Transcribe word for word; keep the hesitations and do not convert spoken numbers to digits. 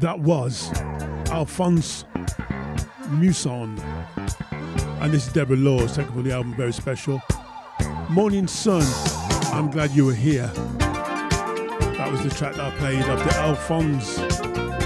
That was Alphonse Muson. And this is Deborah Laws, taken from the album Very Special. Morning Sun, I'm Glad You Were Here. That was the track that I played of the Alphonse